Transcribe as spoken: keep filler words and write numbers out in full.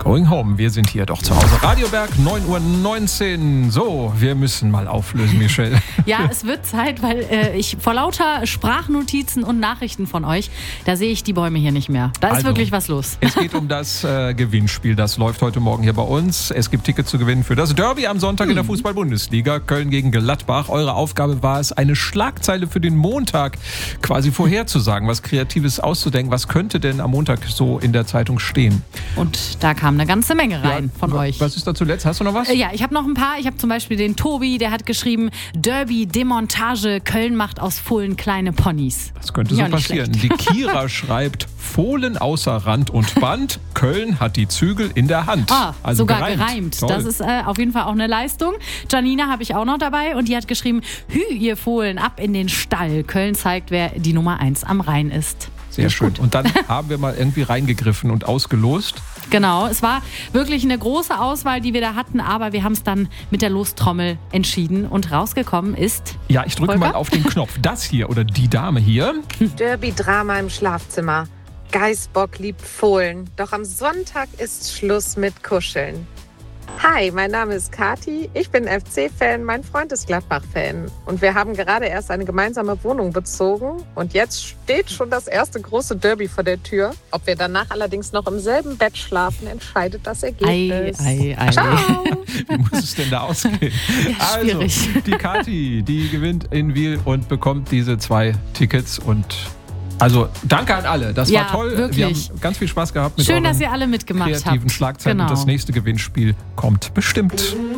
Going home. Wir sind hier doch zu Hause. Radioberg, neun Uhr neunzehn. So, wir müssen mal auflösen, Michelle. Ja, es wird Zeit, weil äh, ich vor lauter Sprachnotizen und Nachrichten von euch, da sehe ich die Bäume hier nicht mehr. Da ist Also, wirklich was los. Es geht um das äh, Gewinnspiel. Das läuft heute Morgen hier bei uns. Es gibt Tickets zu gewinnen für das Derby am Sonntag hm. in der Fußball-Bundesliga. Köln gegen Gladbach. Eure Aufgabe war es, eine Schlagzeile für den Montag quasi vorherzusagen, was Kreatives auszudenken. Was könnte denn am Montag so in der Zeitung stehen? Und da kam eine ganze Menge rein ja, von euch. Was ist da zuletzt? Hast du noch was? Äh, ja, ich habe noch ein paar. Ich habe zum Beispiel den Tobi, der hat geschrieben, Derby, Demontage, Köln macht aus Fohlen kleine Ponys. Das könnte so passieren. Die Kira schreibt, Fohlen außer Rand und Band, Köln hat die Zügel in der Hand. Ah, also sogar gereimt. gereimt. Das ist äh, auf jeden Fall auch eine Leistung. Janina habe ich auch noch dabei und die hat geschrieben, Hü, ihr Fohlen, ab in den Stall. Köln zeigt, wer die Nummer eins am Rhein ist. Sehr schön. Gut. Und dann haben wir mal irgendwie reingegriffen und ausgelost. Genau, es war wirklich eine große Auswahl, die wir da hatten, aber wir haben es dann mit der Lostrommel entschieden und rausgekommen ist... Ja, ich drücke mal auf den Knopf. Das hier oder die Dame hier. Derby-Drama im Schlafzimmer. Geißbock liebt Fohlen, doch am Sonntag ist Schluss mit Kuscheln. Hi, mein Name ist Kati, ich bin F C-Fan, mein Freund ist Gladbach-Fan. Und wir haben gerade erst eine gemeinsame Wohnung bezogen und jetzt steht schon das erste große Derby vor der Tür. Ob wir danach allerdings noch im selben Bett schlafen, entscheidet das Ergebnis. Ei, ei, ei. Ciao! Wie muss es denn da ausgehen? Ja, also, schwierig. die Kati, die gewinnt in Wil und bekommt diese zwei Tickets und... Also, danke an alle. Das ja, war toll. Wirklich. Wir haben ganz viel Spaß gehabt mit Schön, euren dass ihr alle mitgemacht kreativen habt. Schlagzeilen. Genau. Und das nächste Gewinnspiel kommt bestimmt.